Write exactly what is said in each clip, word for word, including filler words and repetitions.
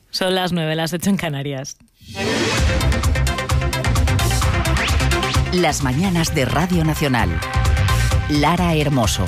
Son las nueve, las ocho en Canarias. Las mañanas de Radio Nacional. Lara Hermoso.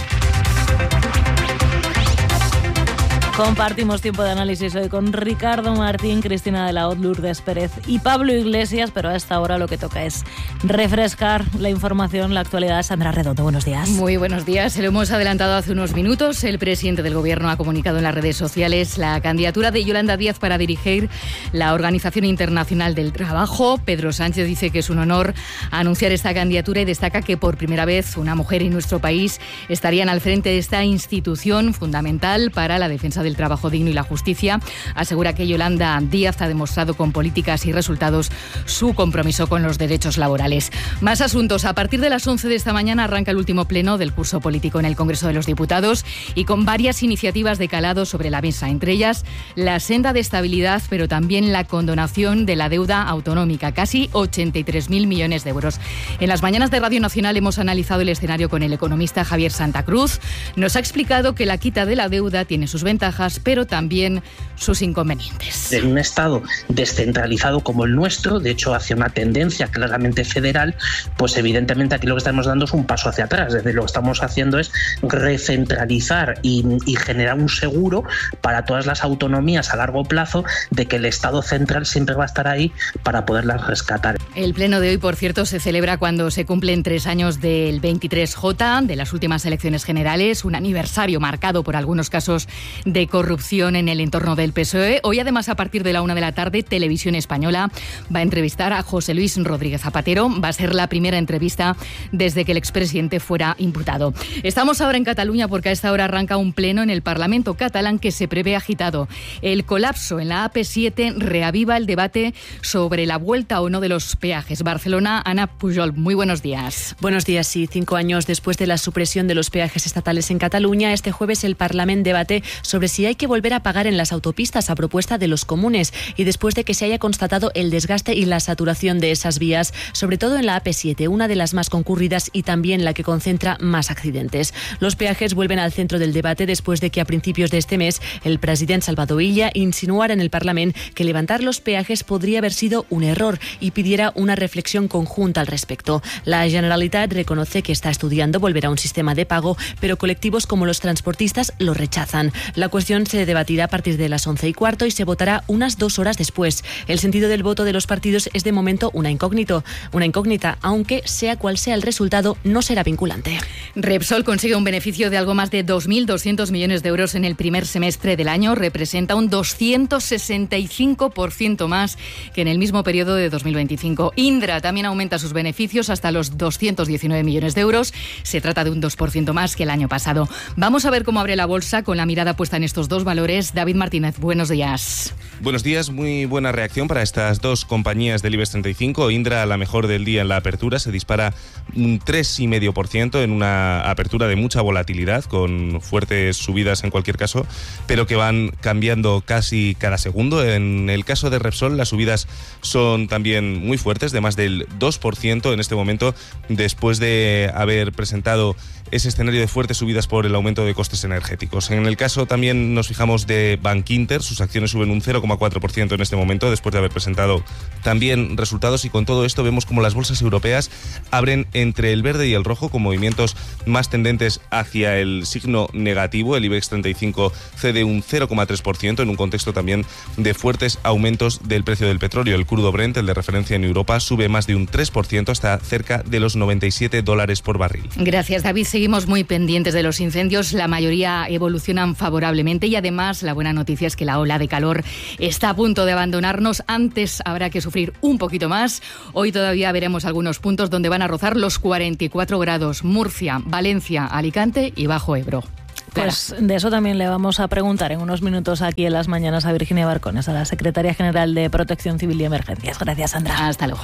Compartimos tiempo de análisis hoy con Ricardo Martín, Cristina de la Hoz, Lourdes Pérez y Pablo Iglesias, pero a esta hora lo que toca es refrescar la información, la actualidad. Sandra Redondo, buenos días. Muy buenos días. Se lo hemos adelantado hace unos minutos. El presidente del Gobierno ha comunicado en las redes sociales la candidatura de Yolanda Díaz para dirigir la Organización Internacional del Trabajo. Pedro Sánchez dice que es un honor anunciar esta candidatura y destaca que por primera vez una mujer en nuestro país estarían al frente de esta institución fundamental para la defensa del trabajo digno y la justicia. Asegura que Yolanda Díaz ha demostrado con políticas y resultados su compromiso con los derechos laborales. Más asuntos. A partir de las once de esta mañana arranca el último pleno del curso político en el Congreso de los Diputados y con varias iniciativas de calado sobre la mesa, entre ellas la senda de estabilidad, pero también la condonación de la deuda autonómica, casi ochenta y tres mil millones de euros. En las mañanas de Radio Nacional hemos analizado el escenario con el economista Javier Santa Cruz. Nos ha explicado que la quita de la deuda tiene sus ventajas, pero también sus inconvenientes. En un Estado descentralizado como el nuestro, de hecho hacia una tendencia claramente federal, pues evidentemente aquí lo que estamos dando es un paso hacia atrás. Es decir, lo que estamos haciendo es recentralizar y, y generar un seguro para todas las autonomías a largo plazo de que el Estado central siempre va a estar ahí para poderlas rescatar. El pleno de hoy, por cierto, se celebra cuando se cumplen tres años del veintitrés J, de las últimas elecciones generales, un aniversario marcado por algunos casos de corrupción en el entorno del P S O E. Hoy, además, a partir de la una de la tarde, Televisión Española va a entrevistar a José Luis Rodríguez Zapatero. Va a ser la primera entrevista desde que el expresidente fuera imputado. Estamos ahora en Cataluña porque a esta hora arranca un pleno en el Parlamento catalán que se prevé agitado. El colapso en la A P siete reaviva el debate sobre la vuelta o no de los peajes. Barcelona, Ana Pujol, muy buenos días. Buenos días, sí. Cinco años después de la supresión de los peajes estatales en Cataluña, este jueves el Parlamento debate sobre si hay que volver a pagar en las autopistas a propuesta de los comunes y después de que se haya constatado el desgaste y la saturación de esas vías, sobre todo en la A P siete, una de las más concurridas y también la que concentra más accidentes. Los peajes vuelven al centro del debate después de que a principios de este mes el presidente Salvador Illa insinuara en el Parlamento que levantar los peajes podría haber sido un error y pidiera una reflexión conjunta al respecto. La Generalitat reconoce que está estudiando volver a un sistema de pago, pero colectivos como los transportistas lo rechazan. La cuestión se debatirá a partir de las once y cuarto y se votará unas dos horas después. El sentido del voto de los partidos es de momento una incógnito, una incógnita, aunque sea cual sea el resultado, no será vinculante. Repsol consigue un beneficio de algo más de dos mil doscientos millones de euros en el primer semestre del año. Representa un doscientos sesenta y cinco por ciento más que en el mismo periodo de dos mil veinticinco. Indra también aumenta sus beneficios hasta los doscientos diecinueve millones de euros. Se trata de un dos por ciento más que el año pasado. Vamos a ver cómo abre la bolsa con la mirada puesta en estos dos valores. David Martínez, buenos días. Buenos días, muy buena reacción para estas dos compañías del IBEX treinta y cinco. Indra, la mejor del día en la apertura, se dispara un tres coma cinco por ciento en una apertura de mucha volatilidad, con fuertes subidas en cualquier caso, pero que van cambiando casi cada segundo. En el caso de Repsol, las subidas son también muy fuertes, de más del dos por ciento en este momento, después de haber presentado ese escenario de fuertes subidas por el aumento de costes energéticos. En el caso también nos fijamos de Bankinter, sus acciones suben un cero coma cuatro por ciento en este momento después de haber presentado también resultados, y con todo esto vemos como las bolsas europeas abren entre el verde y el rojo con movimientos más tendentes hacia el signo negativo. El IBEX treinta y cinco cede un cero coma tres por ciento en un contexto también de fuertes aumentos del precio del petróleo. El crudo Brent, el de referencia en Europa, sube más de un tres por ciento hasta cerca de los noventa y siete dólares por barril. Gracias, David. Seguimos muy pendientes de los incendios, la mayoría evolucionan favorablemente y además la buena noticia es que la ola de calor está a punto de abandonarnos. Antes habrá que sufrir un poquito más. Hoy todavía veremos algunos puntos donde van a rozar los cuarenta y cuatro grados. Murcia, Valencia, Alicante y Bajo Ebro. Pues de eso también le vamos a preguntar en unos minutos aquí en las mañanas a Virginia Barcones, a la Secretaria General de Protección Civil y Emergencias. Gracias, Sandra. Hasta luego.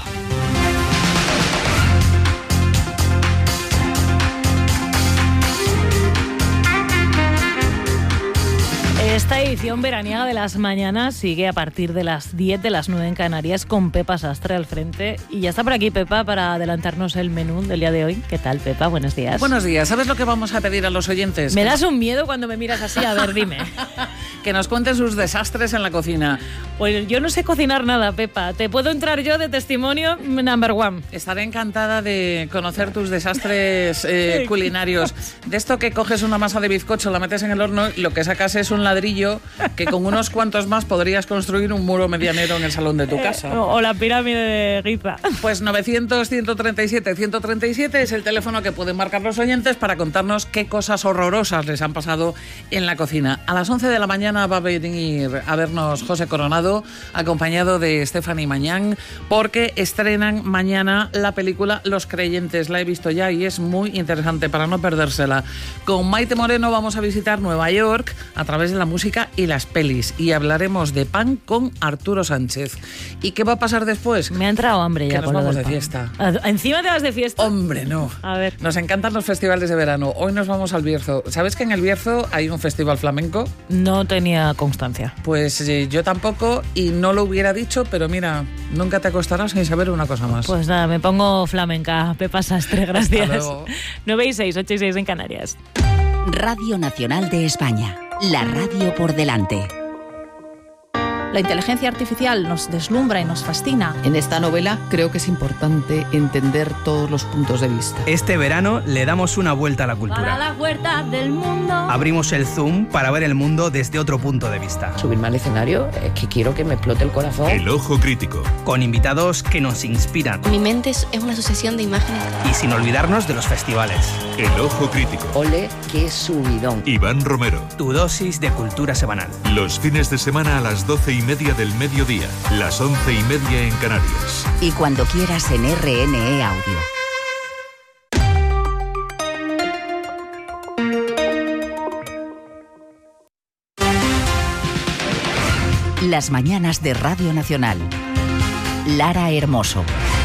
Esta edición veraniega de Las Mañanas sigue a partir de las diez, de las nueve en Canarias, con Pepa Sastre al frente. Y ya está por aquí Pepa para adelantarnos el menú del día de hoy. ¿Qué tal, Pepa? Buenos días. Buenos días. ¿Sabes lo que vamos a pedir a los oyentes? Me das un miedo cuando me miras así. A ver, dime. Que nos cuenten sus desastres en la cocina. Pues yo no sé cocinar nada, Pepa. Te puedo entrar yo de testimonio number one. Estaré encantada de conocer tus desastres eh, culinarios. De esto que coges una masa de bizcocho, la metes en el horno y lo que sacas es un ladrillo que con unos cuantos más podrías construir un muro medianero en el salón de tu casa. Eh, o la pirámide de Giza. Pues novecientos, ciento treinta y siete, ciento treinta y siete es el teléfono que pueden marcar los oyentes para contarnos qué cosas horrorosas les han pasado en la cocina. A las once de la mañana va a venir a vernos José Coronado, acompañado de Stephanie Mañán, porque estrenan mañana la película Los Creyentes. La he visto ya y es muy interesante para no perdérsela. Con Maite Moreno vamos a visitar Nueva York a través de la música y las pelis, y hablaremos de pan con Arturo Sánchez. ¿Y qué va a pasar después? Me ha entrado hambre ya. Que nos con vamos lo de pan. fiesta. ¿Encima te vas de fiesta? Hombre, no. A ver. Nos encantan los festivales de verano. Hoy nos vamos al Bierzo. ¿Sabes que en el Bierzo hay un festival flamenco? No tenía constancia. Pues eh, yo tampoco, y no lo hubiera dicho, pero mira, nunca te acostarás sin saber una cosa más. Pues nada, me pongo flamenca. Pepa Sastre, gracias. Hasta luego. nueve y seis, ocho y seis en Canarias. Radio Nacional de España. La radio por delante. La inteligencia artificial nos deslumbra y nos fascina. En esta novela creo que es importante entender todos los puntos de vista. Este verano le damos una vuelta a la cultura. Para la vuelta del mundo. Abrimos el zoom para ver el mundo desde otro punto de vista. Subirme al escenario es que quiero que me explote el corazón. El ojo crítico. Con invitados que nos inspiran. Mi mente es una sucesión de imágenes. Y sin olvidarnos de los festivales. El ojo crítico. Ole, qué subidón. Iván Romero. Tu dosis de cultura semanal. Los fines de semana a las doce y media del mediodía. Las once y media en Canarias. Y cuando quieras en R N E Audio. Las mañanas de Radio Nacional. Lara Hermoso.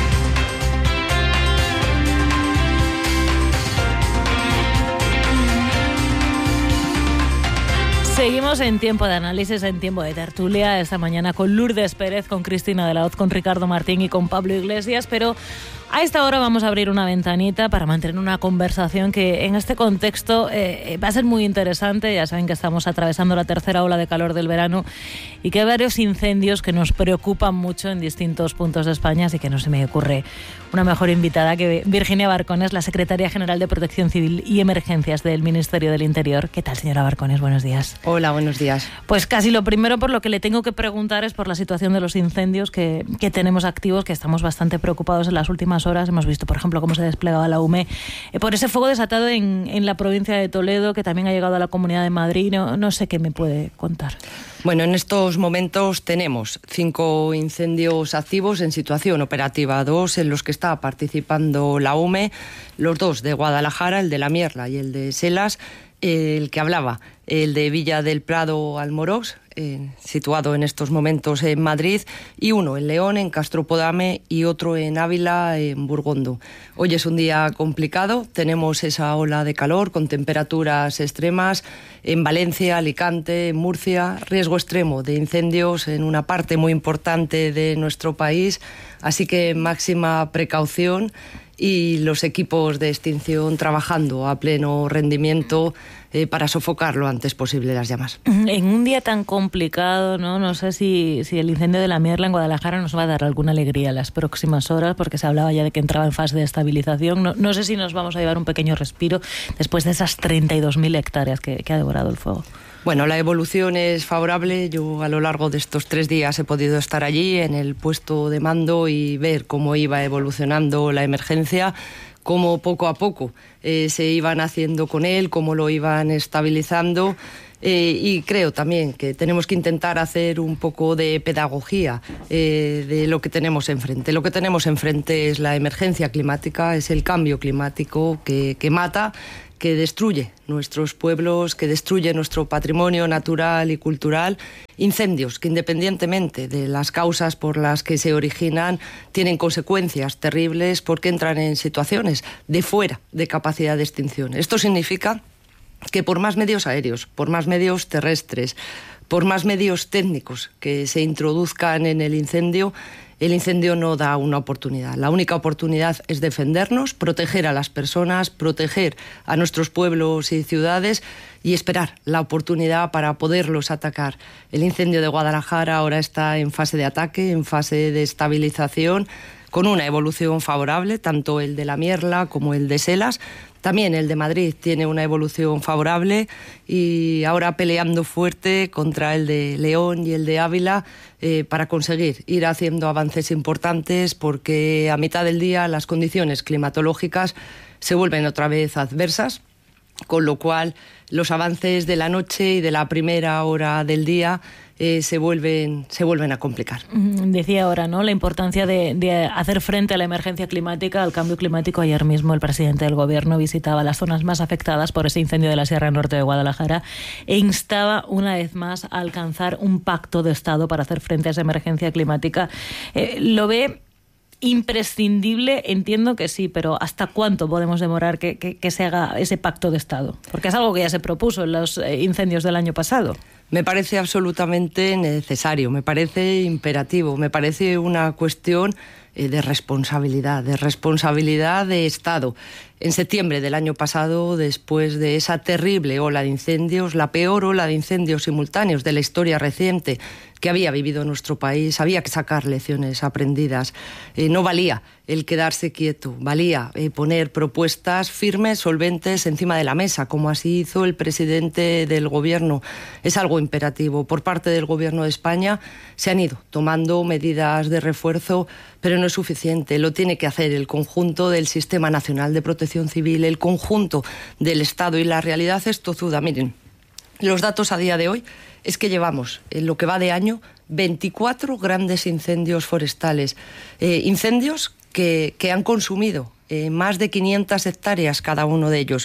Seguimos en tiempo de análisis, en tiempo de tertulia, esta mañana con Lourdes Pérez, con Cristina de la Hoz, con Ricardo Martín y con Pablo Iglesias, pero a esta hora vamos a abrir una ventanita para mantener una conversación que en este contexto eh, va a ser muy interesante. Ya saben que estamos atravesando la tercera ola de calor del verano y que hay varios incendios que nos preocupan mucho en distintos puntos de España, así que no se me ocurre una mejor invitada que Virginia Barcones, la secretaria general de Protección Civil y Emergencias del Ministerio del Interior. ¿Qué tal, señora Barcones? Buenos días. Hola, buenos días. Pues casi lo primero por lo que le tengo que preguntar es por la situación de los incendios que, que tenemos activos, que estamos bastante preocupados en las últimas horas. Hemos visto, por ejemplo, cómo se desplegaba la U M E eh, por ese fuego desatado en, en la provincia de Toledo, que también ha llegado a la Comunidad de Madrid. No, no sé qué me puede contar. Bueno, en estos momentos tenemos cinco incendios activos en situación operativa, dos en los que está participando la U M E, los dos de Guadalajara, el de La Mierla y el de Selas, el que hablaba, el de Villa del Prado Almorós, eh, situado en estos momentos en Madrid, y uno en León, en Castropodame, y otro en Ávila, en Burgondo. Hoy es un día complicado, tenemos esa ola de calor con temperaturas extremas en Valencia, Alicante, en Murcia, riesgo extremo de incendios en una parte muy importante de nuestro país, así que máxima precaución y los equipos de extinción trabajando a pleno rendimiento eh, para sofocar lo antes posible las llamas. En un día tan complicado, no, no sé si, si el incendio de La Mierla en Guadalajara nos va a dar alguna alegría en las próximas horas, porque se hablaba ya de que entraba en fase de estabilización. No, no sé si nos vamos a llevar un pequeño respiro después de esas treinta y dos mil hectáreas que, que ha devorado el fuego. Bueno, la evolución es favorable. Yo a lo largo de estos tres días he podido estar allí en el puesto de mando y ver cómo iba evolucionando la emergencia, cómo poco a poco eh, se iban haciendo con él, cómo lo iban estabilizando. Eh, y creo también que tenemos que intentar hacer un poco de pedagogía eh, de lo que tenemos enfrente. Lo que tenemos enfrente es la emergencia climática, es el cambio climático que, que mata, que destruye nuestros pueblos, que destruye nuestro patrimonio natural y cultural, incendios que independientemente de las causas por las que se originan tienen consecuencias terribles porque entran en situaciones de fuera de capacidad de extinción. Esto significa que por más medios aéreos, por más medios terrestres, por más medios técnicos que se introduzcan en el incendio, el incendio no da una oportunidad. La única oportunidad es defendernos, proteger a las personas, proteger a nuestros pueblos y ciudades y esperar la oportunidad para poderlos atacar. El incendio de Guadalajara ahora está en fase de ataque, en fase de estabilización, con una evolución favorable, tanto el de la Mierla como el de Selas. También el de Madrid tiene una evolución favorable y ahora peleando fuerte contra el de León y el de Ávila eh, para conseguir ir haciendo avances importantes, porque a mitad del día las condiciones climatológicas se vuelven otra vez adversas, con lo cual los avances de la noche y de la primera hora del día eh, se vuelven, se vuelven a complicar. Decía ahora, ¿no?, la importancia de, de hacer frente a la emergencia climática, al cambio climático. Ayer mismo el presidente del Gobierno visitaba las zonas más afectadas por ese incendio de la Sierra Norte de Guadalajara e instaba una vez más a alcanzar un pacto de Estado para hacer frente a esa emergencia climática. Eh, ¿Lo ve imprescindible? Entiendo que sí, pero ¿hasta cuánto podemos demorar que, que, que se haga ese pacto de Estado? Porque es algo que ya se propuso en los incendios del año pasado. Me parece absolutamente necesario, me parece imperativo, me parece una cuestión de responsabilidad, de responsabilidad de Estado. En septiembre del año pasado, después de esa terrible ola de incendios, la peor ola de incendios simultáneos de la historia reciente que había vivido nuestro país, había que sacar lecciones aprendidas. Eh, no valía el quedarse quieto, valía eh, poner propuestas firmes, solventes encima de la mesa, como así hizo el presidente del Gobierno. Es algo imperativo. Por parte del Gobierno de España se han ido tomando medidas de refuerzo, pero no es suficiente. Lo tiene que hacer el conjunto del Sistema Nacional de Protección Civil, el conjunto del Estado, y la realidad es tozuda. Miren, los datos a día de hoy es que llevamos, en lo que va de año, veinticuatro grandes incendios forestales. Eh, incendios que, que han consumido eh, más de quinientas hectáreas cada uno de ellos.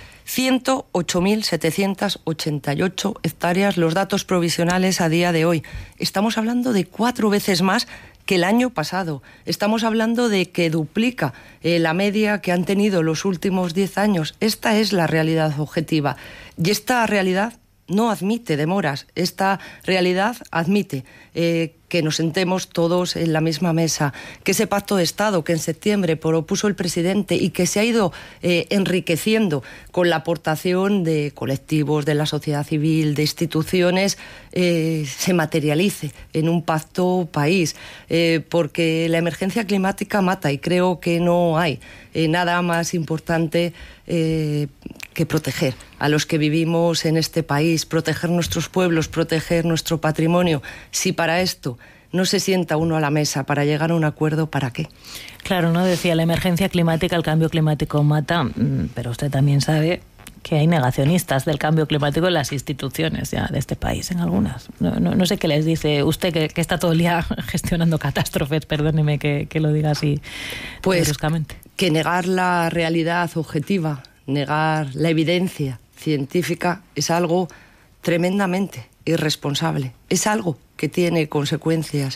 ciento ocho mil setecientas ochenta y ocho hectáreas, los datos provisionales a día de hoy. Estamos hablando de cuatro veces más que el año pasado. Estamos hablando de que duplica eh, la media que han tenido los últimos diez años. Esta es la realidad objetiva. Y esta realidad no admite demoras. Esta realidad admite eh, que nos sentemos todos en la misma mesa, que ese pacto de Estado que en septiembre propuso el presidente y que se ha ido eh, enriqueciendo con la aportación de colectivos, de la sociedad civil, de instituciones, eh, se materialice en un pacto país, eh, porque la emergencia climática mata y creo que no hay eh, nada más importante eh, que proteger a los que vivimos en este país, proteger nuestros pueblos, proteger nuestro patrimonio. Si para esto no se sienta uno a la mesa para llegar a un acuerdo, ¿para qué? Claro, no decía, la emergencia climática, el cambio climático mata, pero usted también sabe que hay negacionistas del cambio climático en las instituciones ya de este país, en algunas. No, no, no sé qué les dice usted, que, que está todo el día gestionando catástrofes, perdóneme que, que lo diga así pues, bruscamente. Que negar la realidad objetiva, negar la evidencia científica es algo tremendamente irresponsable. Es algo que tiene consecuencias.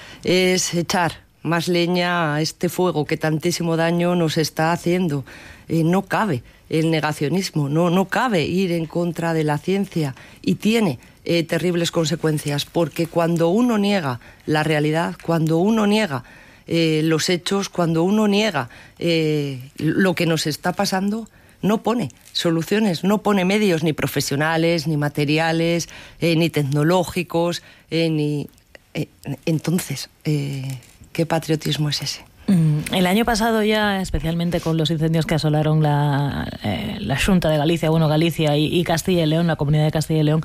Es echar más leña a este fuego que tantísimo daño nos está haciendo. Eh, no cabe el negacionismo, no, no cabe ir en contra de la ciencia, y tiene eh, terribles consecuencias, porque cuando uno niega la realidad, cuando uno niega eh, los hechos, cuando uno niega eh, lo que nos está pasando, no pone soluciones, no pone medios ni profesionales, ni materiales, eh, ni tecnológicos, eh, ni... Eh, entonces, eh, ¿qué patriotismo es ese? El año pasado ya, especialmente con los incendios que asolaron la, eh, la Xunta de Galicia, bueno, Galicia y, y Castilla y León, la Comunidad de Castilla y León,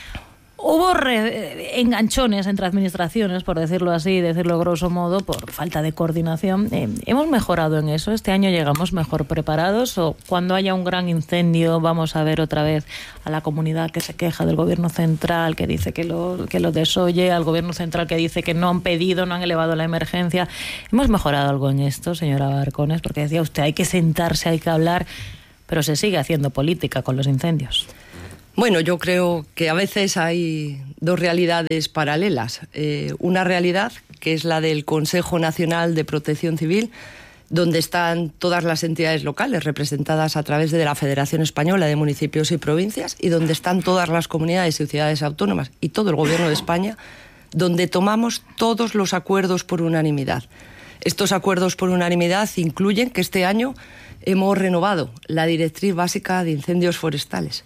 hubo re, enganchones entre administraciones, por decirlo así, decirlo grosso modo, por falta de coordinación. Eh, ¿Hemos mejorado en eso? ¿Este año llegamos mejor preparados? ¿O cuando haya un gran incendio vamos a ver otra vez a la comunidad que se queja del gobierno central, que dice que lo, que lo desoye, al gobierno central que dice que no han pedido, no han elevado la emergencia? ¿Hemos mejorado algo en esto, señora Barcones? Porque decía usted, hay que sentarse, hay que hablar, pero se sigue haciendo política con los incendios. Bueno, yo creo que a veces hay dos realidades paralelas. Eh, una realidad que es la del Consejo Nacional de Protección Civil, donde están todas las entidades locales representadas a través de la Federación Española de Municipios y Provincias y donde están todas las comunidades y ciudades autónomas y todo el Gobierno de España, donde tomamos todos los acuerdos por unanimidad. Estos acuerdos por unanimidad incluyen que este año hemos renovado la Directriz Básica de Incendios Forestales.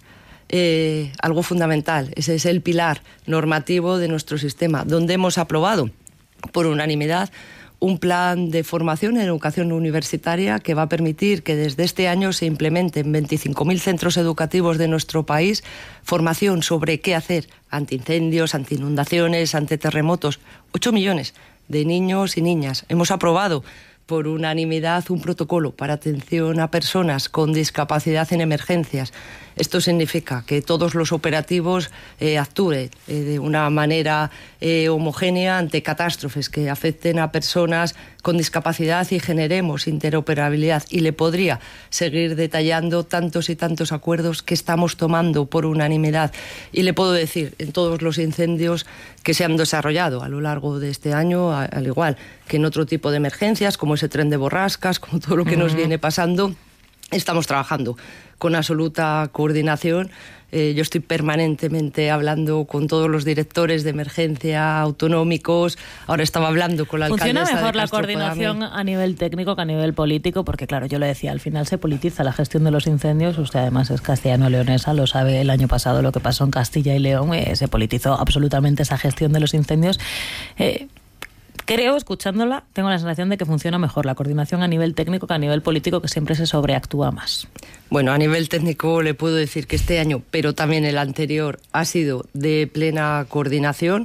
Eh, algo fundamental, ese es el pilar normativo de nuestro sistema, donde hemos aprobado por unanimidad un plan de formación en educación universitaria que va a permitir que desde este año se implemente en veinticinco mil centros educativos de nuestro país formación sobre qué hacer ante incendios, ante inundaciones, ante terremotos. ocho millones de niños y niñas. Hemos aprobado por unanimidad un protocolo para atención a personas con discapacidad en emergencias. Esto significa que todos los operativos eh, actúen eh, de una manera eh, homogénea ante catástrofes que afecten a personas con discapacidad y generemos interoperabilidad. Y le podría seguir detallando tantos y tantos acuerdos que estamos tomando por unanimidad. Y le puedo decir, en todos los incendios que se han desarrollado a lo largo de este año, a, al igual que en otro tipo de emergencias, como ese tren de borrascas, como todo lo que uh-huh. nos viene pasando, estamos trabajando con absoluta coordinación. Eh, yo estoy permanentemente hablando con todos los directores de emergencia autonómicos. Ahora estaba hablando con la alcaldesa. ¿Funciona mejor de la coordinación a nivel técnico que a nivel político? Porque claro, yo le decía, al final se politiza la gestión de los incendios. Usted además es castellano-leonesa, lo sabe, el año pasado lo que pasó en Castilla y León, eh, se politizó absolutamente esa gestión de los incendios. Eh, Creo, escuchándola, tengo la sensación de que funciona mejor la coordinación a nivel técnico que a nivel político, que siempre se sobreactúa más. Bueno, a nivel técnico le puedo decir que este año, pero también el anterior, ha sido de plena coordinación.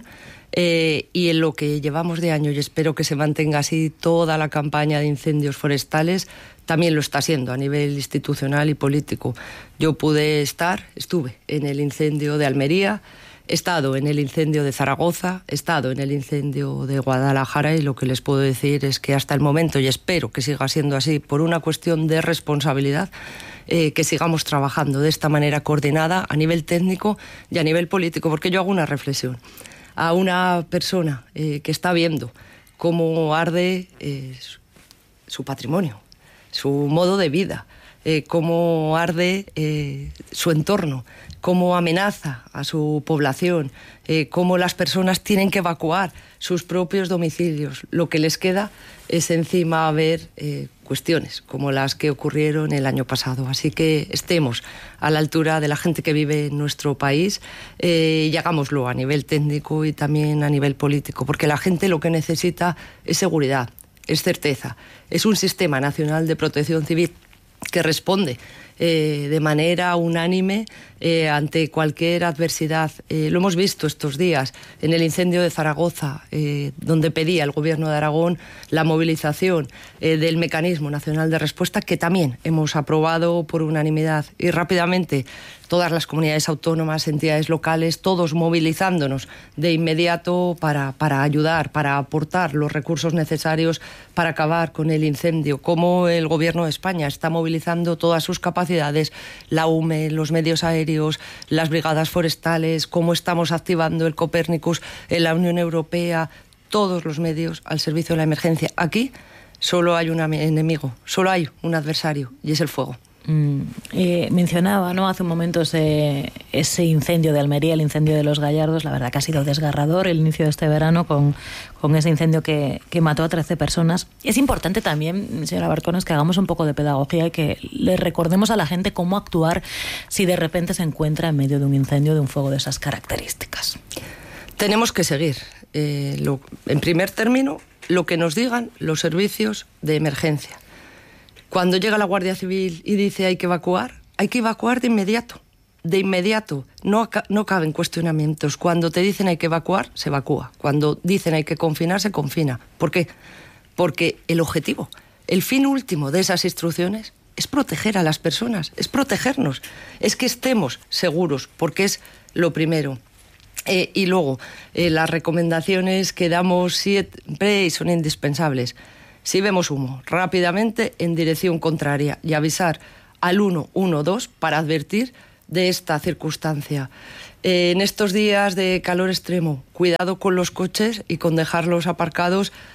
Eh, y en lo que llevamos de año, y espero que se mantenga así toda la campaña de incendios forestales, también lo está siendo a nivel institucional y político. Yo pude estar, estuve en el incendio de Almería, he estado en el incendio de Zaragoza, he estado en el incendio de Guadalajara y lo que les puedo decir es que hasta el momento, y espero que siga siendo así, por una cuestión de responsabilidad, eh, que sigamos trabajando de esta manera coordinada a nivel técnico y a nivel político, porque yo hago una reflexión. A una persona eh, que está viendo cómo arde eh, su, su patrimonio, su modo de vida, eh, cómo arde eh, su entorno, cómo amenaza a su población, eh, cómo las personas tienen que evacuar sus propios domicilios. Lo que les queda es encima ver eh, cuestiones como las que ocurrieron el año pasado. Así que estemos a la altura de la gente que vive en nuestro país eh, y hagámoslo a nivel técnico y también a nivel político, porque la gente lo que necesita es seguridad, es certeza, es un sistema nacional de protección civil que responde Eh, de manera unánime eh, ante cualquier adversidad. Eh, lo hemos visto estos días en el incendio de Zaragoza, eh, donde pedía el Gobierno de Aragón la movilización eh, del Mecanismo Nacional de Respuesta, que también hemos aprobado por unanimidad. Y rápidamente todas las comunidades autónomas, entidades locales, todos movilizándonos de inmediato para, para ayudar, para aportar los recursos necesarios para acabar con el incendio. Como el Gobierno de España está movilizando todas sus capacidades, la U M E, los medios aéreos, las brigadas forestales, cómo estamos activando el Copérnicus en la Unión Europea, todos los medios al servicio de la emergencia. Aquí solo hay un enemigo, solo hay un adversario, y es el fuego. Mm, eh, mencionaba, ¿no?, hace un momento ese, ese incendio de Almería, el incendio de Los Gallardos. La verdad que ha sido desgarrador el inicio de este verano con, con ese incendio que, que mató a trece personas. Es importante también, señora Barcones, que hagamos un poco de pedagogía y que le recordemos a la gente cómo actuar si de repente se encuentra en medio de un incendio, de un fuego de esas características. Tenemos que seguir, eh, lo, en primer término, lo que nos digan los servicios de emergencia. Cuando llega la Guardia Civil y dice hay que evacuar, hay que evacuar de inmediato, de inmediato. No, no caben cuestionamientos. Cuando te dicen hay que evacuar, se evacúa. Cuando dicen hay que confinar, se confina. ¿Por qué? Porque el objetivo, el fin último de esas instrucciones es proteger a las personas, es protegernos, es que estemos seguros, porque es lo primero. Eh, y luego, eh, las recomendaciones que damos siempre son indispensables. Si vemos humo, rápidamente en dirección contraria y avisar al uno uno dos para advertir de esta circunstancia. Eh, en estos días de calor extremo, cuidado con los coches y con dejarlos aparcados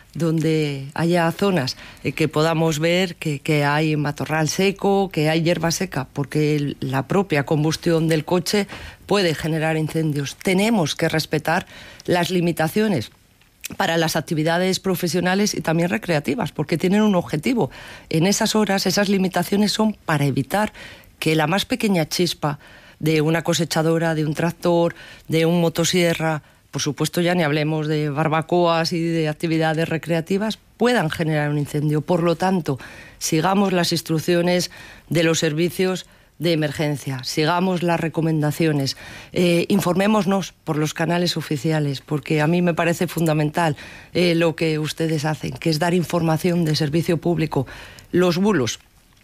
donde haya zonas eh, que podamos ver que, que hay matorral seco, que hay hierba seca, porque el, la propia combustión del coche puede generar incendios. Tenemos que respetar las limitaciones para las actividades profesionales y también recreativas, porque tienen un objetivo. En esas horas, esas limitaciones son para evitar que la más pequeña chispa de una cosechadora, de un tractor, de un motosierra, por supuesto ya ni hablemos de barbacoas y de actividades recreativas, puedan generar un incendio. Por lo tanto, sigamos las instrucciones de los servicios de emergencia, sigamos las recomendaciones, eh, informémonos por los canales oficiales, porque a mí me parece fundamental eh, lo que ustedes hacen, que es dar información de servicio público. Los bulos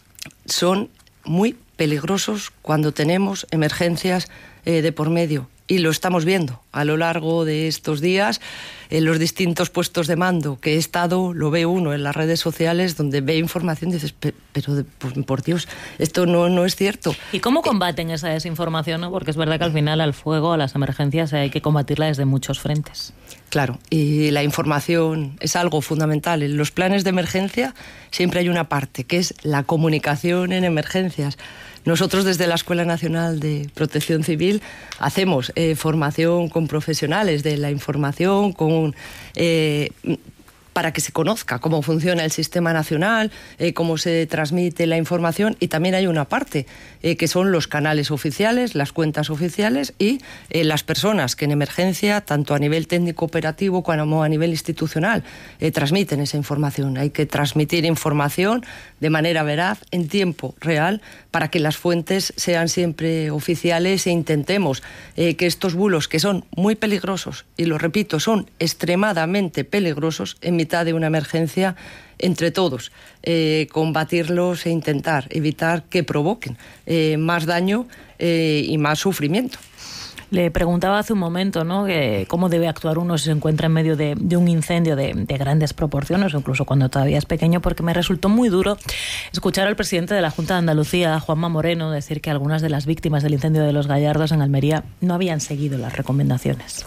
son muy peligrosos cuando tenemos emergencias eh, de por medio. Y lo estamos viendo a lo largo de estos días en los distintos puestos de mando que he estado, lo ve uno en las redes sociales donde ve información y dices, pero, pero pues, por Dios, esto no, no es cierto. ¿Y cómo combaten esa desinformación? ¿No? Porque es verdad que al final al fuego, a las emergencias, hay que combatirla desde muchos frentes. Claro, y la información es algo fundamental. En los planes de emergencia siempre hay una parte que es la comunicación en emergencias. Nosotros desde la Escuela Nacional de Protección Civil hacemos eh, formación con profesionales de la información, con... Eh, para que se conozca cómo funciona el sistema nacional, eh, cómo se transmite la información, y también hay una parte eh, que son los canales oficiales, las cuentas oficiales y eh, las personas que en emergencia, tanto a nivel técnico operativo como a nivel institucional, eh, transmiten esa información. Hay que transmitir información de manera veraz, en tiempo real, para que las fuentes sean siempre oficiales e intentemos eh, que estos bulos, que son muy peligrosos, y lo repito, son extremadamente peligrosos en mi de una emergencia, entre todos, eh, combatirlos e intentar evitar que provoquen eh, más daño eh, y más sufrimiento. Le preguntaba hace un momento, ¿no?, que cómo debe actuar uno si se encuentra en medio de, de un incendio de, de grandes proporciones, o incluso cuando todavía es pequeño, porque me resultó muy duro escuchar al presidente de la Junta de Andalucía, Juanma Moreno, decir que algunas de las víctimas del incendio de Los Gallardos en Almería no habían seguido las recomendaciones.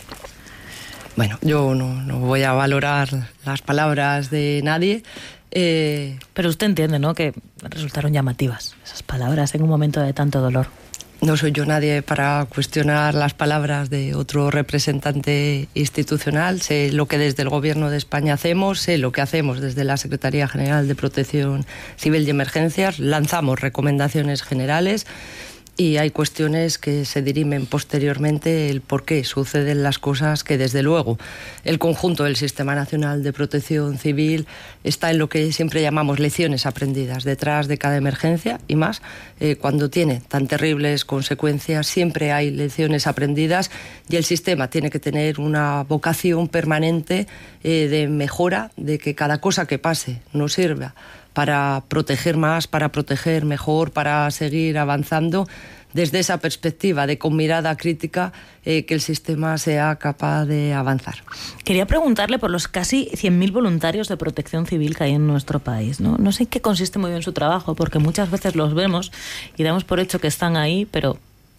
Bueno, yo no, no voy a valorar las palabras de nadie. Eh... Pero usted entiende, ¿no?, que resultaron llamativas esas palabras en un momento de tanto dolor. No soy yo nadie para cuestionar las palabras de otro representante institucional. Sé lo que desde el Gobierno de España hacemos, sé lo que hacemos desde la Secretaría General de Protección Civil y Emergencias. Lanzamos recomendaciones generales. Y hay cuestiones que se dirimen posteriormente el por qué suceden las cosas, que desde luego el conjunto del Sistema Nacional de Protección Civil está en lo que siempre llamamos lecciones aprendidas. Detrás de cada emergencia, y más eh, cuando tiene tan terribles consecuencias, siempre hay lecciones aprendidas, y el sistema tiene que tener una vocación permanente eh, de mejora, de que cada cosa que pase nos sirva para proteger más, para proteger mejor, para seguir avanzando desde esa perspectiva de con mirada crítica eh, que el sistema sea capaz de avanzar. Quería preguntarle por los casi cien mil voluntarios de protección civil que hay en nuestro país, ¿no? No sé en qué consiste muy bien su trabajo, porque muchas veces los vemos y damos por hecho que están ahí, pero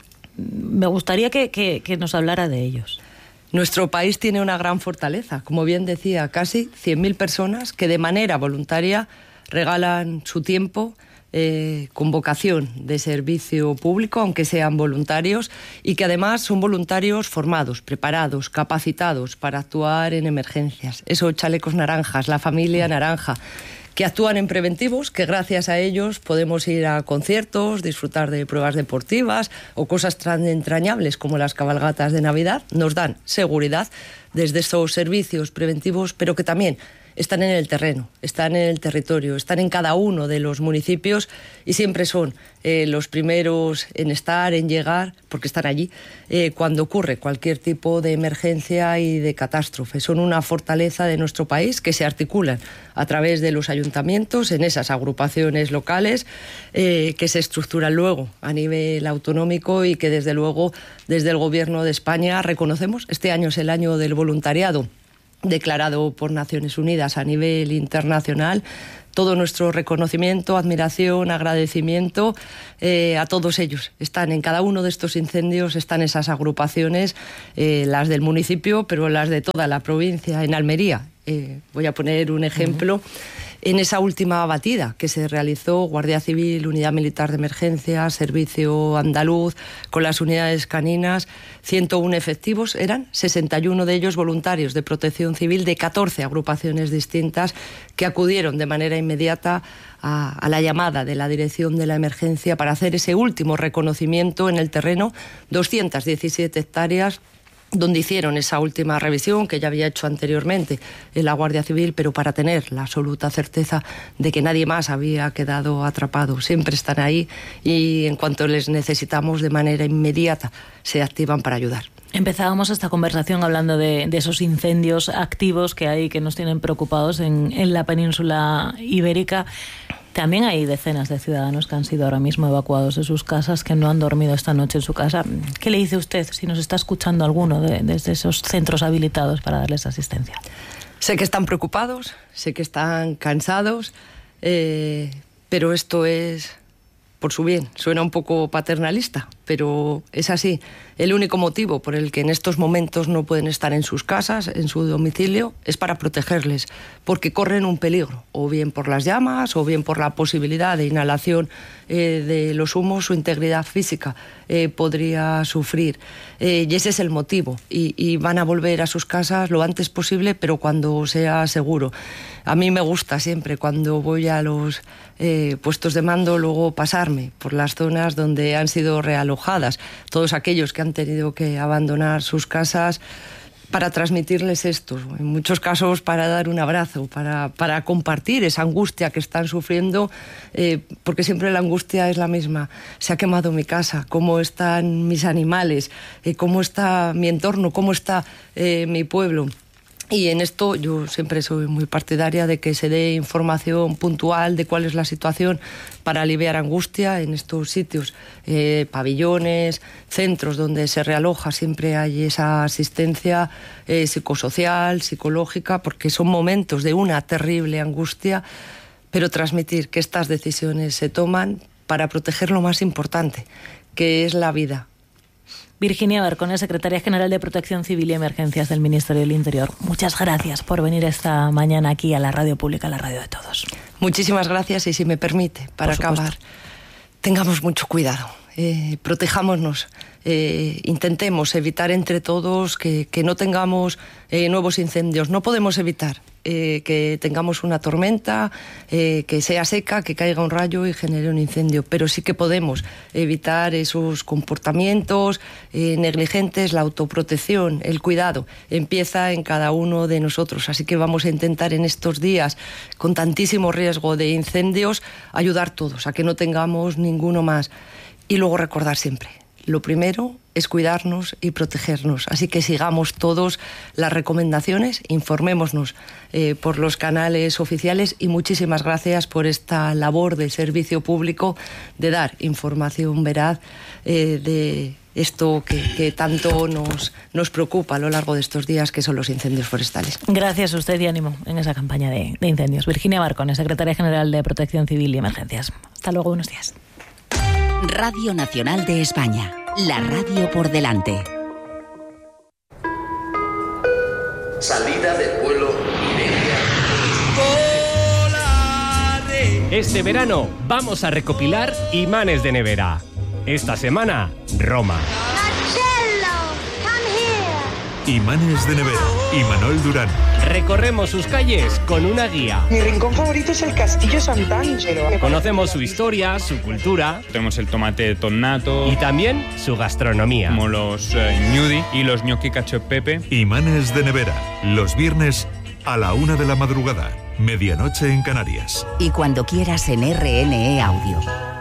me gustaría que, que, que nos hablara de ellos. Nuestro país tiene una gran fortaleza, como bien decía, casi cien mil personas que de manera voluntaria regalan su tiempo eh, con vocación de servicio público, aunque sean voluntarios, y que además son voluntarios formados, preparados, capacitados para actuar en emergencias. Esos chalecos naranjas, la familia naranja, que actúan en preventivos, que gracias a ellos podemos ir a conciertos, disfrutar de pruebas deportivas o cosas tan entrañables como las cabalgatas de Navidad. Nos dan seguridad desde esos servicios preventivos, pero que también están en el terreno, están en el territorio, están en cada uno de los municipios y siempre son eh, los primeros en estar, en llegar, porque están allí, eh, cuando ocurre cualquier tipo de emergencia y de catástrofe. Son una fortaleza de nuestro país que se articulan a través de los ayuntamientos, en esas agrupaciones locales, eh, que se estructuran luego a nivel autonómico y que desde luego desde el Gobierno de España reconocemos. Este año es el año del voluntariado, declarado por Naciones Unidas a nivel internacional. Todo nuestro reconocimiento, admiración, agradecimiento eh, a todos ellos. Están en cada uno de estos incendios, están esas agrupaciones, eh, las del municipio, pero las de toda la provincia. En Almería Eh, voy a poner un ejemplo. Uh-huh. En esa última batida que se realizó, Guardia Civil, Unidad Militar de Emergencia, Servicio Andaluz, con las unidades caninas, ciento uno efectivos, eran sesenta y uno de ellos voluntarios de Protección Civil de catorce agrupaciones distintas que acudieron de manera inmediata a, a la llamada de la Dirección de la Emergencia para hacer ese último reconocimiento en el terreno, doscientas diecisiete hectáreas, donde hicieron esa última revisión que ya había hecho anteriormente en la Guardia Civil, pero para tener la absoluta certeza de que nadie más había quedado atrapado. Siempre están ahí y en cuanto les necesitamos de manera inmediata se activan para ayudar. Empezábamos esta conversación hablando de, de esos incendios activos que hay, que nos tienen preocupados en, en la península ibérica. También hay decenas de ciudadanos que han sido ahora mismo evacuados de sus casas, que no han dormido esta noche en su casa. ¿Qué le dice usted si nos está escuchando alguno de, desde esos centros habilitados para darles asistencia? Sé que están preocupados, sé que están cansados, eh, pero esto es por su bien. Suena un poco paternalista, pero es así. El único motivo por el que en estos momentos no pueden estar en sus casas, en su domicilio, es para protegerles, porque corren un peligro, o bien por las llamas, o bien por la posibilidad de inhalación eh, de los humos, su integridad física eh, podría sufrir. Eh, y ese es el motivo. Y, y van a volver a sus casas lo antes posible, pero cuando sea seguro. A mí me gusta siempre, cuando voy a los eh, puestos de mando, luego pasarme por las zonas donde han sido realojadas, todos aquellos que han tenido que abandonar sus casas, para transmitirles esto, en muchos casos para dar un abrazo, para, para compartir esa angustia que están sufriendo, eh, porque siempre la angustia es la misma. Se ha quemado mi casa, cómo están mis animales, eh, cómo está mi entorno, cómo está eh, mi pueblo. Y en esto yo siempre soy muy partidaria de que se dé información puntual de cuál es la situación para aliviar angustia en estos sitios, eh, pabellones, centros donde se realoja, siempre hay esa asistencia eh, psicosocial, psicológica, porque son momentos de una terrible angustia, pero transmitir que estas decisiones se toman para proteger lo más importante, que es la vida. Virginia Barcone, secretaria general de Protección Civil y Emergencias del Ministerio del Interior. Muchas gracias por venir esta mañana aquí a la radio pública, a la radio de todos. Muchísimas gracias y si me permite, para acabar, tengamos mucho cuidado, eh, protejámonos, eh, intentemos evitar entre todos que, que no tengamos eh, nuevos incendios. No podemos evitar eh, que tengamos una tormenta, eh, que sea seca, que caiga un rayo y genere un incendio, pero sí que podemos evitar esos comportamientos eh, negligentes. La autoprotección, el cuidado, empieza en cada uno de nosotros, así que vamos a intentar en estos días, con tantísimo riesgo de incendios, ayudar todos a que no tengamos ninguno más. Y luego recordar siempre, lo primero es cuidarnos y protegernos. Así que sigamos todos las recomendaciones, informémonos eh, por los canales oficiales y muchísimas gracias por esta labor de servicio público de dar información veraz eh, de esto que, que tanto nos, nos preocupa a lo largo de estos días, que son los incendios forestales. Gracias a usted y ánimo en esa campaña de, de incendios. Virginia Barcone, secretaria general de Protección Civil y Emergencias. Hasta luego, buenos días. Radio Nacional de España, la radio por delante. Salida del vuelo Iberia. Este verano vamos a recopilar imanes de nevera. Esta semana, Roma. Imanes de nevera. Imanol Durán. Recorremos sus calles con una guía. Mi rincón favorito es el Castillo Sant'Angelo. Conocemos su historia, su cultura. Tenemos el tomate tonnato. Y también su gastronomía. Como los eh, gnudi y los gnocchi cacio e pepe. Imanes de nevera. Los viernes a la una de la madrugada. Medianoche en Canarias. Y cuando quieras en R N E Audio.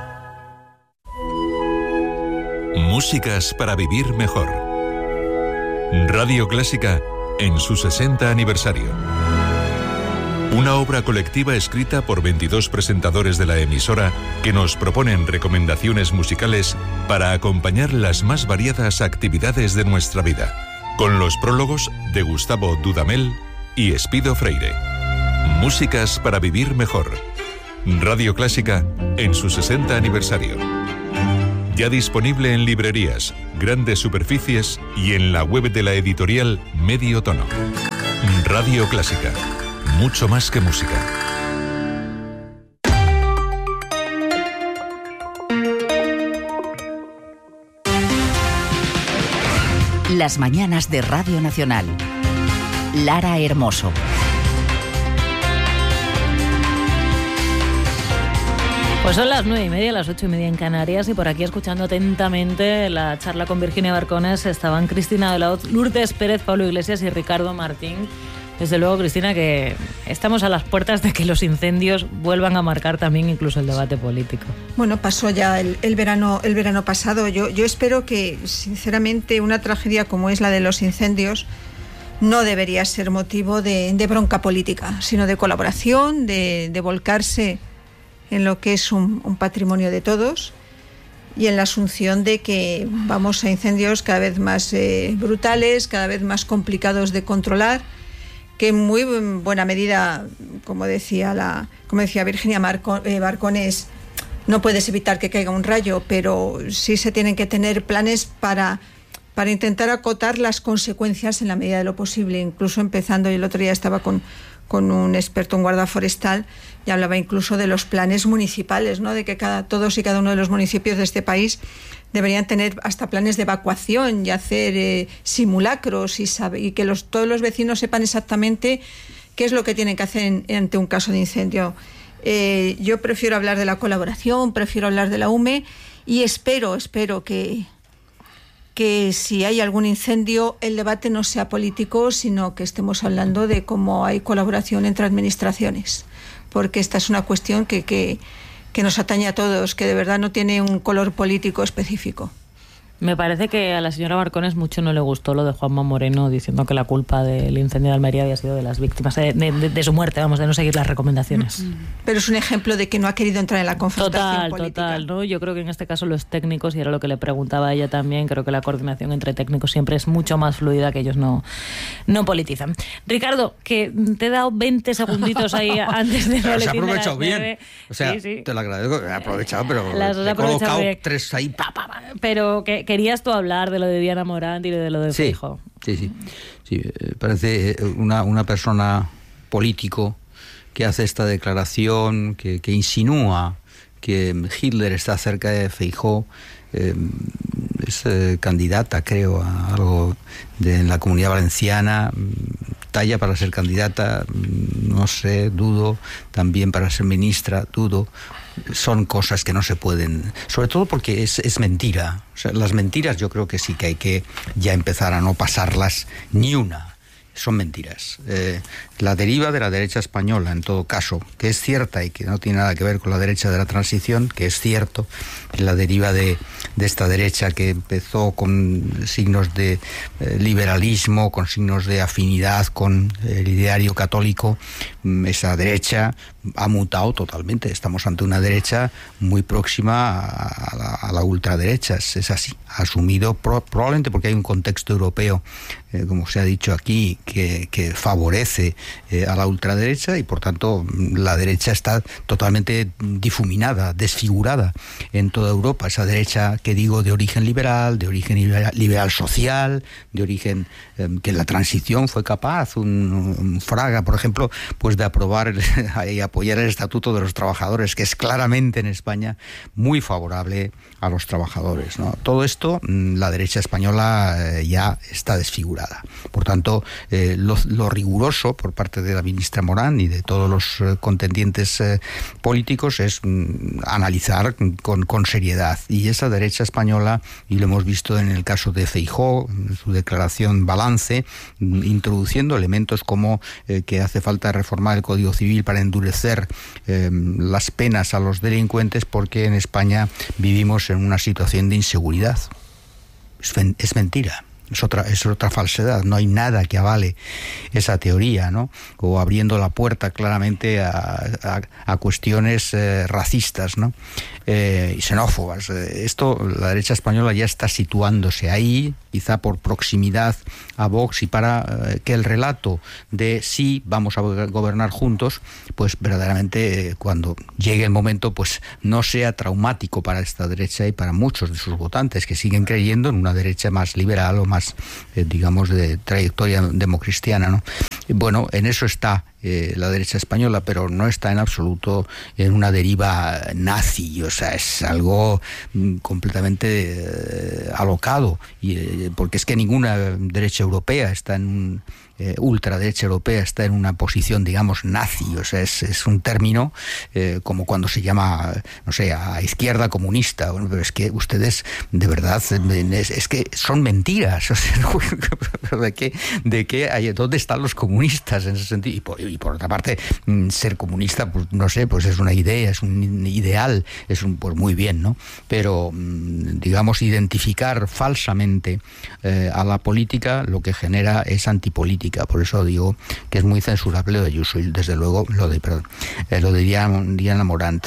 Músicas para vivir mejor. Radio Clásica en su sesenta aniversario. Una obra colectiva escrita por veintidós presentadores de la emisora que nos proponen recomendaciones musicales para acompañar las más variadas actividades de nuestra vida, con los prólogos de Gustavo Dudamel y Espido Freire. Músicas para vivir mejor. Radio Clásica en su sesenta aniversario. Ya disponible en librerías, grandes superficies y en la web de la editorial Medio Tono. Radio Clásica. mucho más que música. Las mañanas de Radio Nacional. Lara Hermoso. Pues son las nueve y media, las ocho y media en Canarias, y por aquí, escuchando atentamente la charla con Virginia Barcones, estaban Cristina de la Hoz, Lourdes Pérez, Pablo Iglesias y Ricardo Martín. Desde luego, Cristina, que estamos a las puertas de que los incendios vuelvan a marcar también incluso el debate político. Bueno, pasó ya el, el verano el verano pasado. Yo, yo espero que, sinceramente, una tragedia como es la de los incendios no debería ser motivo de, de bronca política, sino de colaboración, de, de volcarse en lo que es un, un patrimonio de todos y en la asunción de que vamos a incendios cada vez más eh, brutales, cada vez más complicados de controlar, que en muy buena medida, como decía la, como decía Virginia Marco, eh, Barcones, no puedes evitar que caiga un rayo, pero sí se tienen que tener planes para, para intentar acotar las consecuencias en la medida de lo posible, incluso empezando, y el otro día estaba con, con un experto en guarda forestal, y hablaba incluso de los planes municipales, ¿no? De que cada, todos y cada uno de los municipios de este país deberían tener hasta planes de evacuación y hacer eh, simulacros y, sabe, y que los, todos los vecinos sepan exactamente qué es lo que tienen que hacer en, ante un caso de incendio. Eh, yo prefiero hablar de la colaboración, prefiero hablar de la U M E y espero, espero que, que si hay algún incendio el debate no sea político, sino que estemos hablando de cómo hay colaboración entre administraciones, porque esta es una cuestión que... que que nos atañe a todos, que de verdad no tiene un color político específico. Me parece que a la señora Barcones mucho no le gustó lo de Juanma Moreno diciendo que la culpa del incendio de Almería había sido de las víctimas, de, de, de su muerte, vamos, de no seguir las recomendaciones. Pero es un ejemplo de que no ha querido entrar en la confrontación total, política. Total, ¿no? Yo creo que en este caso los técnicos, y era lo que le preguntaba a ella también, creo que la coordinación entre técnicos siempre es mucho más fluida, que ellos no, no politizan. Ricardo, que te he dado veinte segunditos ahí antes de no. Pero se ha aprovechado bien. O sea, sí, sí. Te lo agradezco, he aprovechado, pero las he colocado bien. tres ahí. Pa, pa, pa. Pero que querías tú hablar de lo de Diana Morant y de lo de Feijóo. Sí, sí, sí. sí parece una, una persona político que hace esta declaración, que, que insinúa que Hitler está cerca de Feijóo. Eh, es eh, candidata, creo, a algo de, en la Comunidad Valenciana, talla para ser candidata, no sé, dudo, también para ser ministra, dudo. Son cosas que no se pueden, sobre todo porque es, es mentira. O sea, las mentiras yo creo que sí que hay que ya empezar a no pasarlas ni una. Son mentiras. Eh, la deriva de la derecha española, en todo caso, que es cierta y que no tiene nada que ver con la derecha de la transición, que es cierto, la deriva de, de esta derecha que empezó con signos de eh, liberalismo, con signos de afinidad con el ideario católico, esa derecha ha mutado totalmente. Estamos ante una derecha muy próxima a la, a la ultraderecha, es, es así, ha asumido pro, probablemente porque hay un contexto europeo, eh, como se ha dicho aquí, que, que favorece eh, a la ultraderecha, y por tanto la derecha está totalmente difuminada, desfigurada en toda Europa. Esa derecha que digo de origen liberal, de origen liberal, liberal social, de origen eh, que en la transición fue capaz, un, un Fraga, por ejemplo, pues de aprobar el, y apoyar el Estatuto de los Trabajadores, que es claramente en España muy favorable a los trabajadores, ¿no? Todo esto, la derecha española eh, ya está desfigurada. Por tanto, eh, lo, lo riguroso por parte de la ministra Morant y de todos los eh, contendientes eh, políticos es mm, analizar con, con seriedad. Y esa derecha española, y lo hemos visto en el caso de Feijóo, en su declaración balance, mm, introduciendo elementos como eh, que hace falta reformar el Código Civil para endurecer eh, las penas a los delincuentes, porque en España vivimos en una situación de inseguridad. Es, es mentira. Es otra, es otra falsedad, no hay nada que avale esa teoría, ¿no? O abriendo la puerta claramente a, a, a cuestiones eh, racistas, ¿no? Eh, y xenófobas. Esto, la derecha española ya está situándose ahí, quizá por proximidad a Vox, y para eh, que el relato de sí, vamos a gobernar juntos, pues verdaderamente eh, cuando llegue el momento, pues no sea traumático para esta derecha y para muchos de sus votantes que siguen creyendo en una derecha más liberal o más, eh, digamos, de trayectoria democristiana, ¿no? Bueno, en eso está eh, la derecha española, pero no está en absoluto en una deriva nazi, o sea, es algo mm, completamente eh, alocado, y, eh, porque es que ninguna derecha europea está en un... Eh, ultraderecha europea está en una posición, digamos, nazi, o sea, es, es un término eh, como cuando se llama, no sé, a izquierda comunista. Bueno, pero es que ustedes, de verdad, es, es que son mentiras, o sea, ¿de qué, de qué hay, dónde están los comunistas en ese sentido? Y por, y por otra parte, ser comunista, pues no sé, pues es una idea, es un ideal, es un, pues muy bien, ¿no? Pero, digamos, identificar falsamente eh, a la política lo que genera es antipolítica. Por eso digo que es muy censurable lo de Ayuso y desde luego lo de, perdón, eh, lo de Diana, Diana Morant.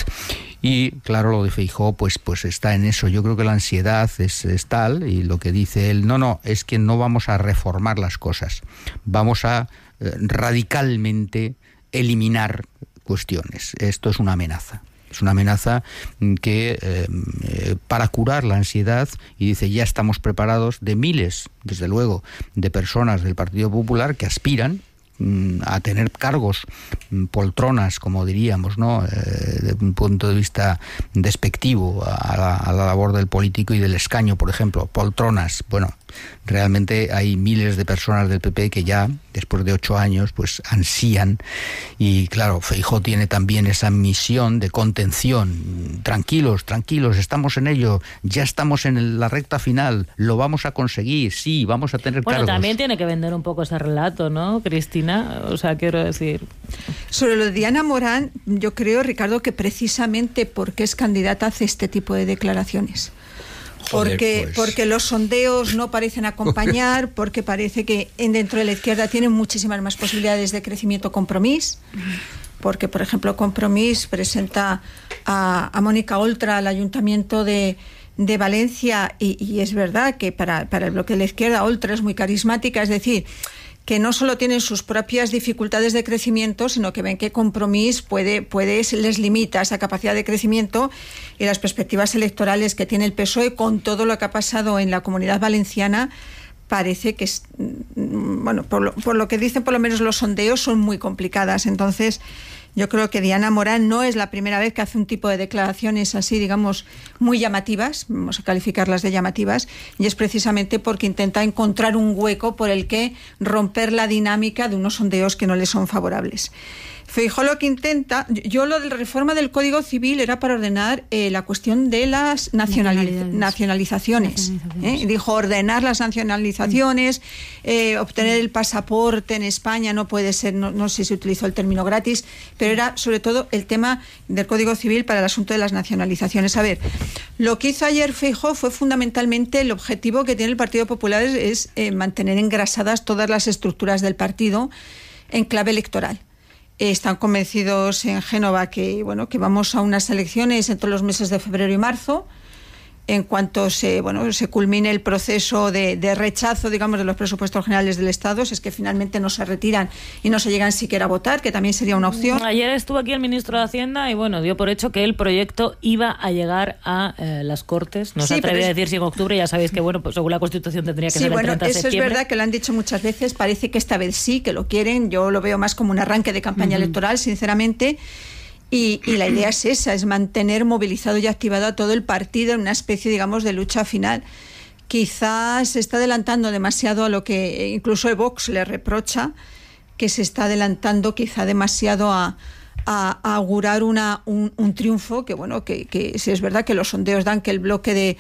Y claro, lo de Feijóo pues, pues está en eso. Yo creo que la ansiedad es, es tal, y lo que dice él, no, no, es que no vamos a reformar las cosas, vamos a eh, radicalmente eliminar cuestiones. Esto es una amenaza. Es una amenaza que eh, eh, para curar la ansiedad, y dice, ya estamos preparados, de miles, desde luego, de personas del Partido Popular que aspiran mm, a tener cargos, mm, poltronas, como diríamos, ¿no? Eh, desde un punto de vista despectivo a la, a la labor del político y del escaño, por ejemplo, poltronas. Bueno, realmente hay miles de personas del P P que ya, después de ocho años, pues ansían, y claro, Feijóo tiene también esa misión de contención. Tranquilos, tranquilos, estamos en ello, ya estamos en la recta final, lo vamos a conseguir, sí, vamos a tener bueno, cargos. También tiene que vender un poco ese relato, ¿no, Cristina? O sea, quiero decir... Sobre lo de Diana Morant, yo creo, Ricardo, que precisamente porque es candidata hace este tipo de declaraciones. Porque, Joder, pues. porque los sondeos no parecen acompañar, porque parece que en dentro de la izquierda tienen muchísimas más posibilidades de crecimiento Compromís, porque, por ejemplo, Compromís presenta a, a Mónica Oltra al Ayuntamiento de, de Valencia, y, y es verdad que para, para el bloque de la izquierda Oltra es muy carismática, es decir, que no solo tienen sus propias dificultades de crecimiento, sino que ven que Compromís puede, puede, les limita esa capacidad de crecimiento, y las perspectivas electorales que tiene el P S O E con todo lo que ha pasado en la Comunidad Valenciana parece que, es, bueno, por lo, por lo que dicen por lo menos los sondeos, son muy complicadas. Entonces, yo creo que Diana Morant no es la primera vez que hace un tipo de declaraciones así, digamos, muy llamativas, vamos a calificarlas de llamativas, y es precisamente porque intenta encontrar un hueco por el que romper la dinámica de unos sondeos que no le son favorables. Feijóo lo que intenta, yo lo de la reforma del Código Civil era para ordenar eh, la cuestión de las nacionaliz- nacionalizaciones. ¿eh? Dijo ordenar las nacionalizaciones, eh, obtener el pasaporte en España no puede ser, no, no sé si se utilizó el término gratis, pero era sobre todo el tema del Código Civil para el asunto de las nacionalizaciones. A ver, lo que hizo ayer Feijóo fue fundamentalmente el objetivo que tiene el Partido Popular es, es eh, mantener engrasadas todas las estructuras del partido en clave electoral. Están convencidos en Génova que, bueno, que vamos a unas elecciones entre los meses de febrero y marzo. En cuanto se, bueno, se culmine el proceso de, de rechazo, digamos, de los presupuestos generales del Estado, si es que finalmente no se retiran y no se llegan siquiera a votar, que también sería una opción. Ayer estuvo aquí el ministro de Hacienda y, bueno, dio por hecho que el proyecto iba a llegar a eh, las Cortes. No sí, se atrevía es... a decir si en octubre, ya sabéis que, bueno, pues según la Constitución tendría que sí, ser bueno, el treinta de eso septiembre. Es verdad que lo han dicho muchas veces, parece que esta vez sí, que lo quieren. Yo lo veo más como un arranque de campaña uh-huh. electoral, sinceramente. Y, y la idea es esa, es mantener movilizado y activado a todo el partido en una especie, digamos, de lucha final. Quizás se está adelantando demasiado a lo que incluso Vox le reprocha, que se está adelantando quizá demasiado a, a, a augurar una, un, un triunfo, que bueno, que, que sí es verdad que los sondeos dan que el bloque de,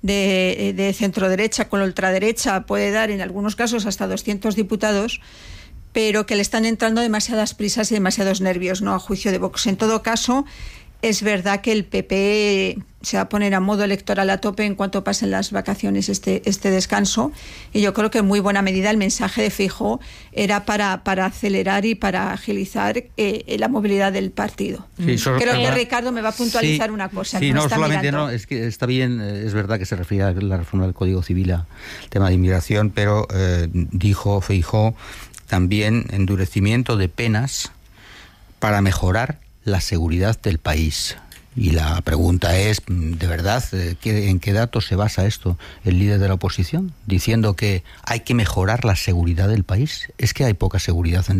de, de centro-derecha con la ultraderecha puede dar en algunos casos hasta doscientos diputados, pero que le están entrando demasiadas prisas y demasiados nervios, ¿no?, a juicio de Vox. En todo caso, es verdad que el P P se va a poner a modo electoral a tope en cuanto pasen las vacaciones, este, este descanso, y yo creo que en muy buena medida el mensaje de Feijóo era para, para acelerar y para agilizar eh, la movilidad del partido. Sí, so, creo que Ricardo me va a puntualizar sí, una cosa. Sí, que no, está solamente mirando. no, es que está bien, es verdad que se refiere a la reforma del Código Civil al tema de inmigración, pero eh, dijo Feijóo también endurecimiento de penas para mejorar la seguridad del país. Y la pregunta es, ¿de verdad en qué datos se basa esto el líder de la oposición? Diciendo que hay que mejorar la seguridad del país. ¿Es que hay poca seguridad en